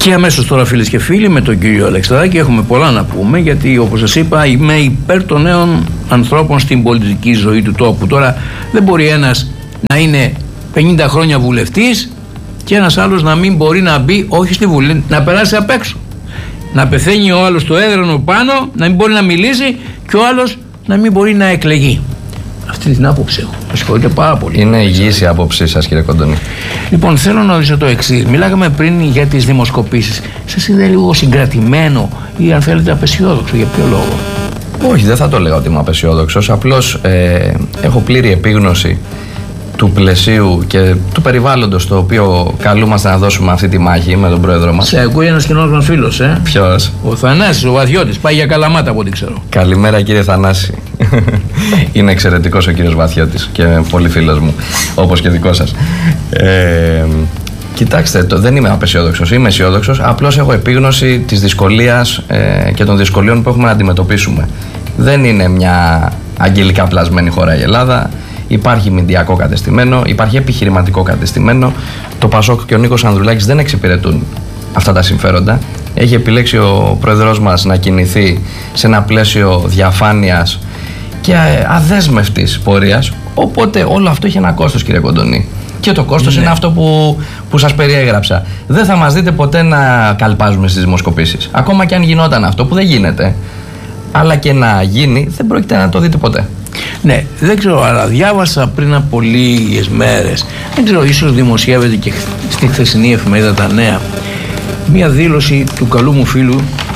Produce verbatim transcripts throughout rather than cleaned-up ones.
Και αμέσως τώρα, φίλες και φίλοι, με τον κύριο Αλεξανδράκη έχουμε πολλά να πούμε, γιατί όπως σας είπα είμαι υπέρ των νέων ανθρώπων στην πολιτική ζωή του τόπου. Τώρα δεν μπορεί ένας να είναι πενήντα χρόνια βουλευτής και ένας άλλος να μην μπορεί να μπει όχι στη Βουλή, να περάσει απ' έξω. Να πεθαίνει ο άλλος στο έδρανο πάνω, να μην μπορεί να μιλήσει και ο άλλος να μην μπορεί να εκλεγεί. Αυτή την άποψη έχω. Με συγχωρείτε πάρα πολύ. Είναι υγιής η άποψή σας, κύριε Κοντονή. Λοιπόν, θέλω να ρωτήσω το εξής. Μιλάγαμε πριν για τις δημοσκοπήσεις. Σας είδε λίγο συγκρατημένο ή αν θέλετε απεσιόδοξο? Για ποιο λόγο? Όχι, δεν θα το λέγα ότι είμαι απεσιόδοξος. Απλώς ε, έχω πλήρη επίγνωση του πλαισίου και του περιβάλλοντος στο οποίο καλούμαστε να δώσουμε αυτή τη μάχη με τον πρόεδρο μας. Σε ακούει ένας κοινός μας φίλος, ε? Ποιος? Ο Θανάσης, ο Βαθιώτης. Πάει για Καλαμάτα από ό,τι ξέρω. Καλημέρα, κύριε Θανάση. Είναι εξαιρετικός ο κύριος Βαθιώτης και πολύ φίλος μου, όπως και δικό σας. Ε, κοιτάξτε, το, δεν είμαι απεσιόδοξος, είμαι αισιόδοξος. Απλώς έχω επίγνωση της δυσκολίας ε, και των δυσκολιών που έχουμε να αντιμετωπίσουμε. Δεν είναι μια αγγελικά πλασμένη χώρα η Ελλάδα. Υπάρχει μηντιακό κατεστημένο, υπάρχει επιχειρηματικό κατεστημένο. Το Πασόκ και ο Νίκος Ανδρουλάκης δεν εξυπηρετούν αυτά τα συμφέροντα. Έχει επιλέξει ο πρόεδρος μας να κινηθεί σε ένα πλαίσιο διαφάνειας και αδέσμευτης πορείας. Οπότε όλο αυτό έχει ένα κόστος, κύριε Κοντονή. Και το κόστος ναι. είναι αυτό που, που σας περιέγραψα. Δεν θα μας δείτε ποτέ να καλπάζουμε στις δημοσκοπήσεις. Ακόμα και αν γινόταν αυτό, που δεν γίνεται. Αλλά και να γίνει, δεν πρόκειται να το δείτε ποτέ. Ναι, δεν ξέρω, αλλά διάβασα πριν από λίγες μέρες, δεν ξέρω, ίσως δημοσιεύεται και στη χθεσινή εφημερίδα Τα Νέα, μία δήλωση του καλού μου φίλου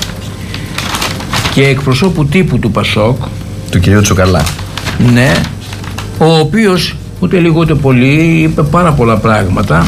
και εκπροσώπου τύπου του Πασόκ, του κυρίου Τσουκαλά. Ναι, ο οποίος ούτε λίγο ούτε πολύ είπε πάρα πολλά πράγματα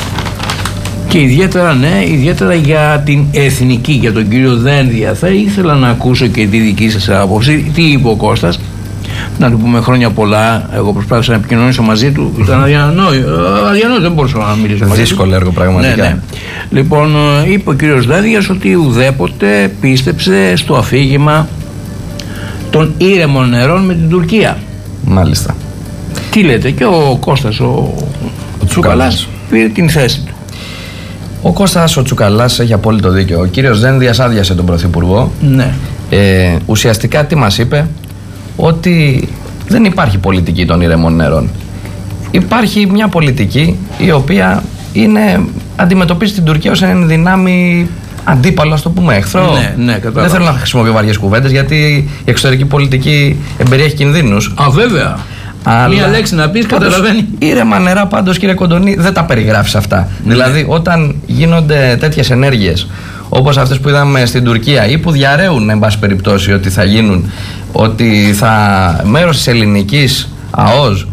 και ιδιαίτερα, ναι, ιδιαίτερα για την εθνική, για τον κύριο Δένδια. Θα ήθελα να ακούσω και τη δική σας άποψη. Τι είπε ο Κώστας? Να του πούμε χρόνια πολλά. Εγώ προσπάθησα να επικοινωνήσω μαζί του. Ήταν αδιανόητο. Αδιανόητο, δεν μπορούσα να μιλήσω μαζί του. Δύσκολο έργο, πραγματικά. Ναι, ναι. Λοιπόν, είπε ο κύριος Δένδιας ότι ουδέποτε πίστεψε στο αφήγημα των ήρεμων νερών με την Τουρκία. Μάλιστα. Τι λέτε? Και ο Κώστας ο, ο Τσουκαλάς πήρε την θέση του. Ο Κώστας ο Τσουκαλάς έχει απόλυτο δίκιο. Ο κύριος Δένδιας άδειασε τον Πρωθυπουργό. Ναι. Ε, ουσιαστικά τι μας είπε? Ότι δεν υπάρχει πολιτική των ηρεμών νερών. Υπάρχει μια πολιτική η οποία είναι, αντιμετωπίζει την Τουρκία ως έναν δυνάμει αντίπαλο, ας το πούμε, εχθρό. Ναι, ναι, δεν θέλω να χρησιμοποιώ βαριές κουβέντες, γιατί η εξωτερική πολιτική εμπεριέχει κινδύνους. Α, βέβαια. Αλλά μία λέξη να πεις, καταλαβαίνει. Ήρεμα νερά, πάντως, κύριε Κοντονή, δεν τα περιγράφεις αυτά. Ναι. Δηλαδή, όταν γίνονται τέτοιες ενέργειες όπως αυτές που είδαμε στην Τουρκία ή που διαρρέουν, εν πάση περιπτώσει, ότι θα γίνουν, ότι θα, μέρος της ελληνικής ΑΟΣ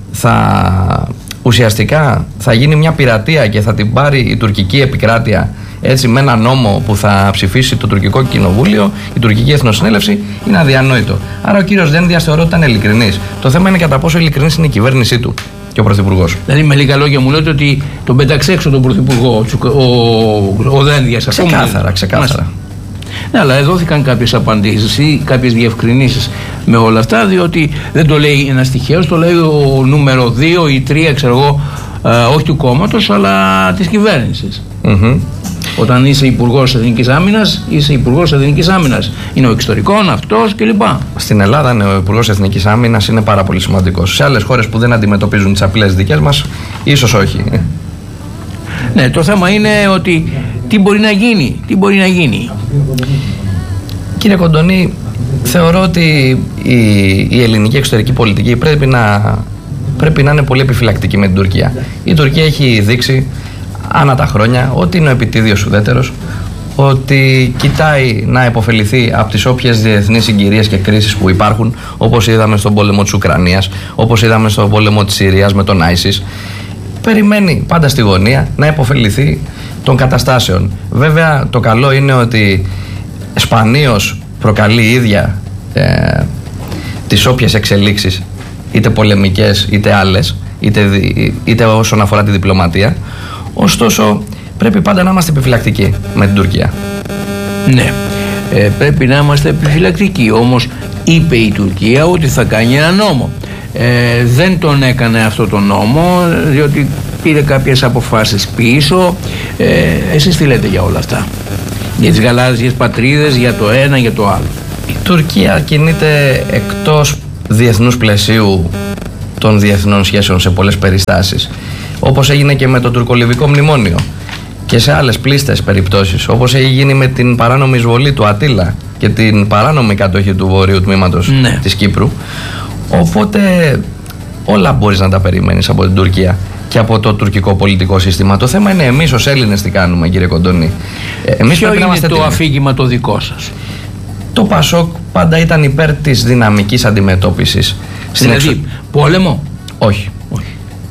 θα ουσιαστικά θα γίνει μια πειρατεία και θα την πάρει η τουρκική επικράτεια, έτσι, με ένα νόμο που θα ψηφίσει το τουρκικό κοινοβούλιο, η τουρκική εθνοσυνέλευση, είναι αδιανόητο. Άρα ο κύριος Δένδιας θεωρώ ότι ήταν ειλικρινής. Το θέμα είναι κατά πόσο ειλικρινής είναι η κυβέρνησή του και ο πρωθυπουργός. Δηλαδή, με λίγα λόγια, μου λέτε ότι τον πέταξε έξω τον πρωθυπουργό, ο, ο, ο Δένδιας. Ξεκάθαρα, ξεκάθαρα. Ναι, αλλά δόθηκαν κάποιες απαντήσεις ή κάποιες διευκρινήσεις με όλα αυτά, διότι δεν το λέει ένας τυχαίος, το λέει ο νούμερο δύο ή τρία, ξέρω εγώ, ε, όχι του κόμματος, αλλά της κυβέρνησης. Mm-hmm. Όταν είσαι υπουργός Εθνικής Άμυνας, είσαι υπουργός Εθνικής Άμυνας. Είναι ο εξωτερικών, αυτός κλπ. Στην Ελλάδα, ναι, ο υπουργός Εθνικής Άμυνας είναι πάρα πολύ σημαντικός. Σε άλλες χώρες που δεν αντιμετωπίζουν τις απλές δικές μας, ίσως όχι. Ναι, το θέμα είναι ότι τι μπορεί να γίνει, τι μπορεί να γίνει. Κύριε Κοντονή, θεωρώ ότι η, η ελληνική εξωτερική πολιτική πρέπει να, πρέπει να είναι πολύ επιφυλακτική με την Τουρκία. Η Τουρκία έχει δείξει ανά τα χρόνια ότι είναι ο επιτίδιος ουδέτερος, ότι κοιτάει να επωφεληθεί από τις όποιες διεθνείς συγκυρίες και κρίσεις που υπάρχουν, όπως είδαμε στον πόλεμο της Ουκρανίας, όπως είδαμε στον πόλεμο της Συρίας με τον άισις. Περιμένει πάντα στη γωνία να επωφεληθεί των καταστάσεων. Βέβαια, το καλό είναι ότι σπανίως προκαλεί η ίδια ε, τις όποιες εξελίξεις, είτε πολεμικές είτε άλλες, είτε, είτε όσον αφορά τη διπλωματία. Ωστόσο, πρέπει πάντα να είμαστε επιφυλακτικοί με την Τουρκία. Ναι, ε, πρέπει να είμαστε επιφυλακτικοί. Όμως είπε η Τουρκία ότι θα κάνει ένα νόμο. Ε, δεν τον έκανε αυτό το νόμο, διότι πήρε κάποιες αποφάσεις πίσω. Ε, εσείς τι λέτε για όλα αυτά? Για τις γαλάζιες πατρίδες, για το ένα, για το άλλο. Η Τουρκία κινείται εκτός διεθνούς πλαισίου των διεθνών σχέσεων σε πολλές περιστάσεις, όπως έγινε και με το τουρκολιβικό μνημόνιο και σε άλλες πλήστες περιπτώσεις, όπως έχει γίνει με την παράνομη εισβολή του Ατίλα και την παράνομη κατοχή του βορείου τμήματος ναι. της Κύπρου. Οπότε όλα μπορείς να τα περιμένεις από την Τουρκία και από το τουρκικό πολιτικό σύστημα. Το θέμα είναι εμείς ως Έλληνες τι κάνουμε, κύριε Κοντονή. Εμείς Ποιο πρέπει είναι να το τίμοι. αφήγημα το δικό σας? Το Πασόκ πάντα ήταν υπέρ της δυναμικής αντιμετώπισης. Δηλαδή εξω... πόλεμο? Όχι. Όχι.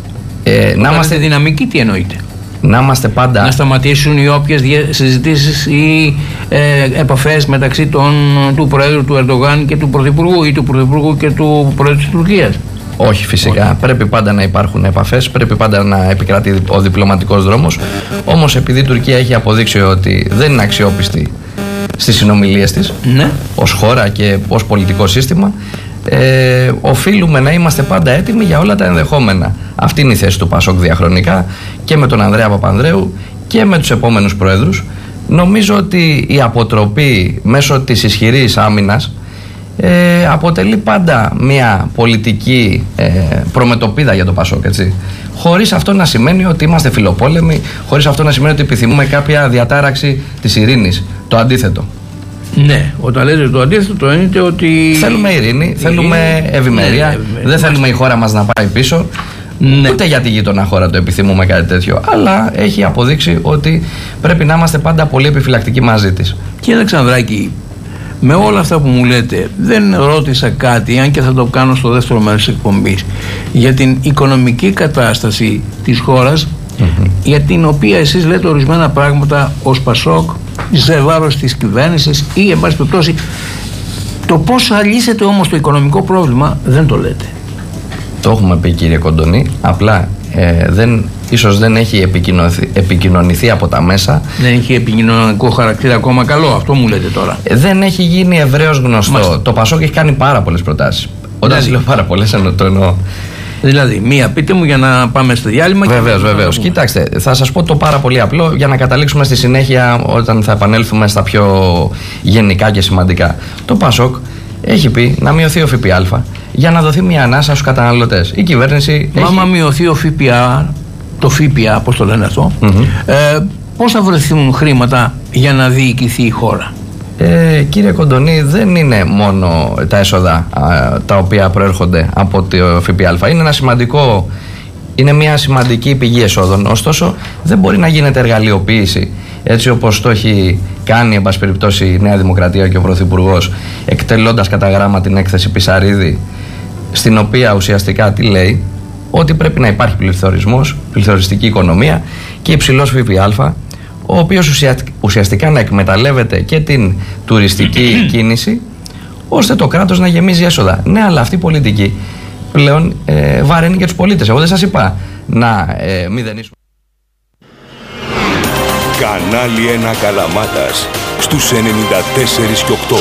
Ε, να είμαστε δυναμικοί, τι εννοείτε? Να είμαστε πάντα... Να σταματήσουν οι όποιες συζητήσεις ή ε, επαφές μεταξύ των, του Προέδρου του Ερντογάν και του Πρωθυπουργού ή του Πρωθυπουργού και του Προέδρου της Τουρκίας? Όχι, φυσικά. Όχι. Πρέπει πάντα να υπάρχουν επαφές, πρέπει πάντα να επικρατεί ο διπλωματικός δρόμος. Όμως επειδή η Τουρκία έχει αποδείξει ότι δεν είναι αξιόπιστη στις συνομιλίες της, ναι. ως χώρα και ως πολιτικό σύστημα, ε, οφείλουμε να είμαστε πάντα έτοιμοι για όλα τα ενδεχόμενα. Αυτή είναι η θέση του Πασόκ διαχρονικά και με τον Ανδρέα Παπανδρέου και με τους επόμενους προέδρους. Νομίζω ότι η αποτροπή μέσω της ισχυρής άμυνας ε, αποτελεί πάντα μια πολιτική ε, προμετωπίδα για το Πασόκ, έτσι. Χωρίς αυτό να σημαίνει ότι είμαστε φιλοπόλεμοι, χωρίς αυτό να σημαίνει ότι επιθυμούμε κάποια διατάραξη της ειρήνης. Το αντίθετο. Ναι, όταν λέτε το αντίθετο, το εννοείται ότι θέλουμε ειρήνη, θέλουμε ευημερία, ναι, ευημερία. Δεν θέλουμε η χώρα μας να πάει πίσω. Ναι. Ούτε για τη γείτονα χώρα το επιθυμούμε κάτι τέτοιο. Αλλά έχει αποδείξει ότι πρέπει να είμαστε πάντα πολύ επιφυλακτικοί μαζί της. Κύριε Αλεξανδράκη, με όλα αυτά που μου λέτε, δεν ρώτησα κάτι, αν και θα το κάνω στο δεύτερο μέρος της εκπομπής, για την οικονομική κατάσταση της χώρας, mm-hmm. για την οποία εσείς λέτε ορισμένα πράγματα ως Πασόκ, σε βάρος της κυβέρνησης ή εν πάση περιπτώσει. Το πώς θα λύσετε όμως το οικονομικό πρόβλημα δεν το λέτε. Το έχουμε πει, κύριε Κοντονή, απλά ε, δεν, ίσως δεν έχει επικοινωνηθεί, επικοινωνηθεί από τα μέσα. Δεν έχει επικοινωνικό χαρακτήρα ακόμα καλό, αυτό μου λέτε τώρα. Ε, δεν έχει γίνει ευρέως γνωστό. Μάλιστα. Το Πασόκ έχει κάνει πάρα πολλές προτάσεις. Όταν δηλαδή, λέω πάρα πολλές, εννοώ, το εννοώ. Δηλαδή, μία πείτε μου για να πάμε στο διάλειμμα. Βεβαίως, βεβαίως. Κοιτάξτε, θα σας πω το πάρα πολύ απλό για να καταλήξουμε στη συνέχεια όταν θα επανέλθουμε στα πιο γενικά και σημαντικά. Το Πασόκ έχει πει να μειωθεί ο ΦΠΑ για να δοθεί μια ανάσα στους καταναλωτές. Η κυβέρνηση. Μα άμα μειωθεί ο ΦΠΑ, το ΦΠΑ, πώς το λένε αυτό, mm-hmm. ε, πώς θα βρεθούν χρήματα για να διοικηθεί η χώρα? Ε, κύριε Κοντονή, δεν είναι μόνο τα έσοδα α, τα οποία προέρχονται από το ΦΠΑ. Είναι ένα σημαντικό, είναι μια σημαντική πηγή εσόδων. Ωστόσο, δεν μπορεί να γίνεται εργαλειοποίηση έτσι όπως το έχει κάνει, εν πάση περιπτώσει, η Νέα Δημοκρατία και ο Πρωθυπουργός, εκτελώντας κατά γράμμα την έκθεση Πισαρίδη, στην οποία ουσιαστικά τι λέει? Ότι πρέπει να υπάρχει πληθωρισμός, πληθωριστική οικονομία και υψηλός ΦΠΑ, ο οποίος ουσιαστικά να εκμεταλλεύεται και την τουριστική κίνηση, ώστε το κράτος να γεμίζει έσοδα. Ναι, αλλά αυτή η πολιτική πλέον ε, βαραίνει και τους πολίτες. Εγώ δεν σας είπα να ε, μηδενίσουμε. Κανάλι ένα Καλαμάτας στους ενενήντα τέσσερα και οκτώ.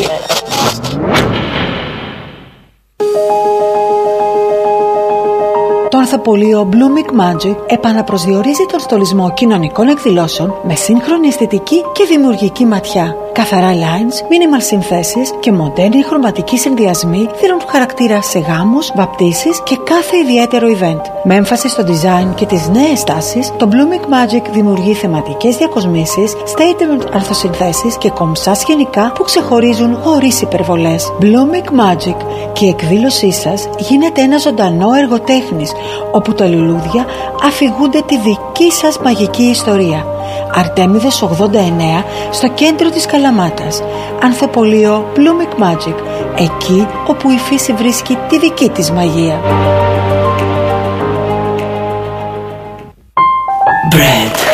Το ανθοπολείο Blooming Magic επαναπροσδιορίζει τον στολισμό κοινωνικών εκδηλώσεων με σύγχρονη αισθητική και δημιουργική ματιά. Καθαρά lines, minimal συνθέσεις και μοντέρνοι χρωματικοί συνδυασμοί δίνουν χαρακτήρα σε γάμους, βαπτίσεις και κάθε ιδιαίτερο event. Με έμφαση στο design και τις νέες τάσεις, το Blooming Magic δημιουργεί θεματικές διακοσμήσεις, statement αρθοσυνθέσεις και κομψά σκηνικά που ξεχωρίζουν χωρίς υπερβολές. Blooming Magic, και η εκδήλωσή σας γίνεται ένα ζωντανό έργο τέχνης, όπου τα λουλούδια αφηγούνται τη δική σας μαγική ιστορία. Αρτέμιδες ογδόντα εννέα, στο κέντρο της Καλαμάτας. Ανθοπολείο Blooming Magic, εκεί όπου η φύση βρίσκει τη δική της μαγεία. Bread.